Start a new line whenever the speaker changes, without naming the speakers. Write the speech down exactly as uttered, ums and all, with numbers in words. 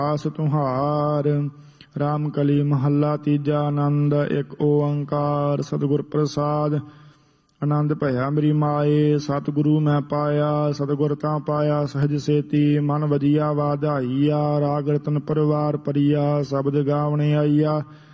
ਆਸ ਤੁਹਾਰ। ਰਾਮ ਕਲੀ ਮਹੱਲਾ ਤੀਜਾ। ਆਨੰਦ ਇੱਕ ਓੰਕਾਰ ਸਤਿਗੁਰ ਪ੍ਰਸਾਦ। ਆਨੰਦ ਭਇਆ ਮੇਰੀ ਮਾਏ ਸਤਿਗੁਰੂ ਮੈਂ ਪਾਇਆ। ਸਤਿਗੁਰ ਤਾਂ ਪਾਇਆ ਸਹਿਜ ਸੇਤੀ ਮਨ ਵਧੀਆ ਵਾਧਾਈਆ। ਰਾਗ ਰਤਨ ਪਰਿਵਾਰ ਪਰੀਆ ਸ਼ਬਦ ਗਾਵਣੇ ਆਈਆ।